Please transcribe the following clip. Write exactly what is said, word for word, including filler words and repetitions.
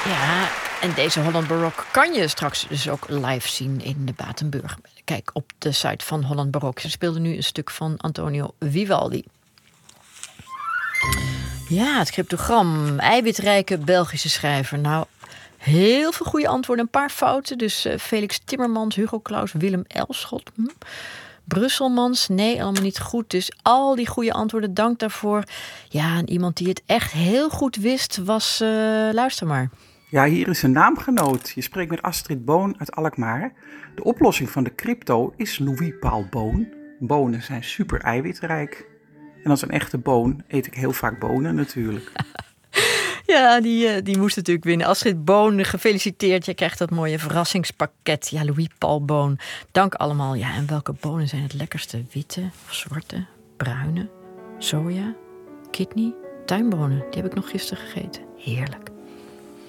Ja, en deze Holland Barok kan je straks dus ook live zien in de Batenburg. Kijk op de site van Holland Barok. Ze speelden nu een stuk van Antonio Vivaldi. Ja, het cryptogram. Eiwitrijke Belgische schrijver. Nou, heel veel goede antwoorden, een paar fouten. Dus uh, Felix Timmermans, Hugo Claus, Willem Elschot. Hm. Brusselmans, nee, allemaal niet goed. Dus al die goede antwoorden, dank daarvoor. Ja, en iemand die het echt heel goed wist was... Uh, luister maar. Ja, hier is een naamgenoot. Je spreekt met Astrid Boon uit Alkmaar. De oplossing van de crypto is Louis Paul Boon. Bonen zijn super eiwitrijk. En als een echte boon eet ik heel vaak bonen natuurlijk. Ja, die, die moest natuurlijk winnen. Astrid Boon, gefeliciteerd. Je krijgt dat mooie verrassingspakket. Ja, Louis Paul Boon. Dank allemaal. Ja, en welke bonen zijn het lekkerste? Witte of zwarte? Bruine? Soja? Kidney? Tuinbonen? Die heb ik nog gisteren gegeten. Heerlijk.